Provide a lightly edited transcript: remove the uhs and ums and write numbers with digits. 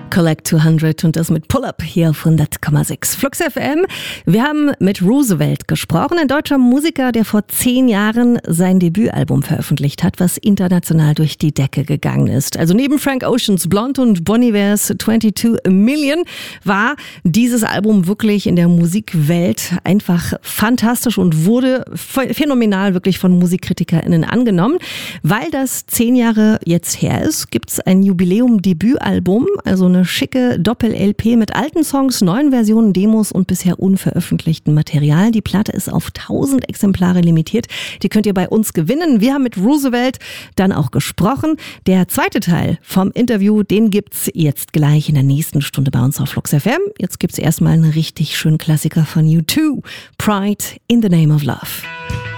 Collect 200 und das mit Pull-Up hier auf 100,6 Flux FM. Wir haben mit Roosevelt gesprochen, ein deutscher Musiker, der vor 10 Jahren sein Debütalbum veröffentlicht hat, was international durch die Decke gegangen ist. Also neben Frank Oceans Blonde und Bon Iver's 22 Million war dieses Album wirklich in der Musikwelt einfach fantastisch und wurde phänomenal wirklich von MusikkritikerInnen angenommen. Weil das 10 Jahre jetzt her ist, gibt es ein Jubiläum-Debütalbum, also eine schicke Doppel-LP mit alten Songs, neuen Versionen, Demos und bisher unveröffentlichten Material. Die Platte ist auf 1000 Exemplare limitiert. Die könnt ihr bei uns gewinnen. Wir haben mit Roosevelt dann auch gesprochen. Der zweite Teil vom Interview, den gibt's jetzt gleich in der nächsten Stunde bei uns auf Flux FM. Jetzt gibt's erstmal einen richtig schönen Klassiker von U2, Pride in the Name of Love.